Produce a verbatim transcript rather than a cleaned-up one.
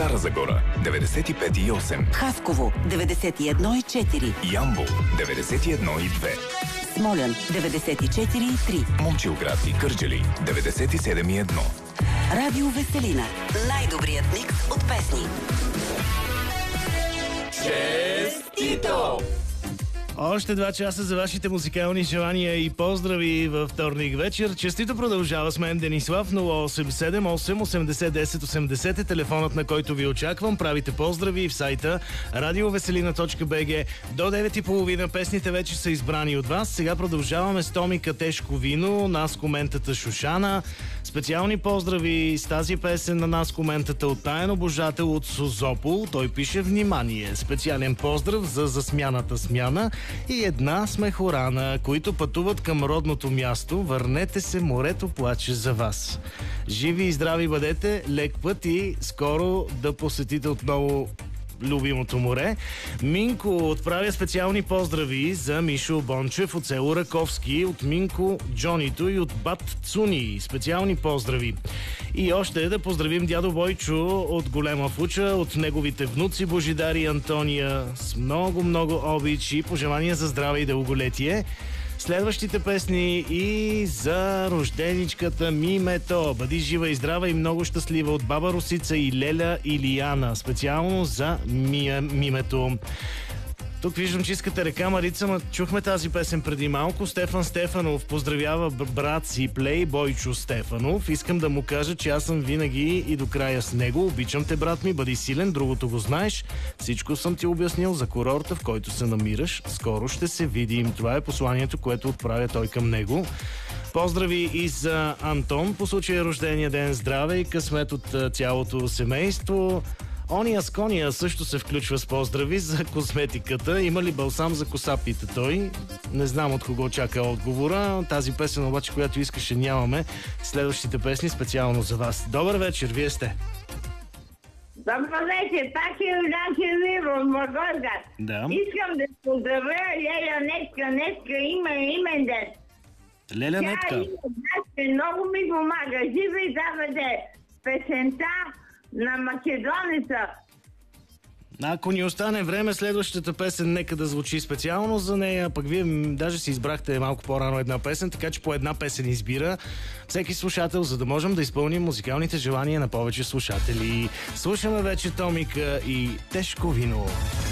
Стара Загора деветдесет и пет и осем, Хасково деветдесет и едно и четири, Ямбол деветдесет и едно и две, Смолян деветдесет и четири и три, Момчилград и Кърджали деветдесет и седем и едно. Радио Веселина. Най-добрият микс от песни. Честито! Още два часа за вашите музикални желания и поздрави във вторник вечер. Честито продължава с мен Денислав. Нула осем седем осем осемдесет десет осемдесет е телефонът, на който ви очаквам. Правите поздрави в сайта радиовеселина точка би джи. До девет и половина песните вече са избрани от вас. Сега продължаваме с Томика Тежко вино, нас коментата Шушана. Специални поздрави с тази песен на нас коментата от таен обожател от Созопол. Той пише: внимание! Специален поздрав за засмяната смяна и една смехорана, които пътуват към родното място. Върнете се, морето плаче за вас. Живи и здрави бъдете, лек път и скоро да посетите отново любимото море. Минко отправя специални поздрави за Мишо Бончев от село Раковски, от Минко Джонито и от бат Цуни. Специални поздрави. И още да поздравим дядо Бойчо от Голема Фуча, от неговите внуци Божидар и Антония с много-много обич и пожелания за здраве и дълголетие. Следващите песни и за рожденичката Мимето. Бъди жива и здрава и много щастлива от баба Русица и Леля Илияна. Специално за Мия, Мимето. Тук виждам, че искате река Марица, но чухме тази песен преди малко. Стефан Стефанов поздравява брат си Плей Бойчо Стефанов. Искам да му кажа, че аз съм винаги и до края с него. Обичам те, брат ми, бъди силен, другото го знаеш. Всичко съм ти обяснил за курорта, в който се намираш. Скоро ще се видим. Това е посланието, което отправя той към него. Поздрави и за Антон по случая рождения ден. Здраве и късмет от цялото семейство. Ония с кония също се включва с поздрави за косметиката. Има ли балсам за коса, пита той. Не знам от кого чака отговора. Тази песен обаче, която искаше, нямаме. Следващите песни специално за вас. Добър вечер, вие сте. Добър вечер, пак е Юлян Виро, Благоевград. Да. Искам да поздравя Леля Нетка. Нетка има имен ден. Леля Тя Нетка. има, много ми помага. Жива и заведе песента на Македоница. Ако ни остане време, следващата песен нека да звучи специално за нея, пък вие даже си избрахте малко по-рано една песен, така че по една песен избира всеки слушател, за да можем да изпълним музикалните желания на повече слушатели. Слушаме вече Томика и Тежко вино.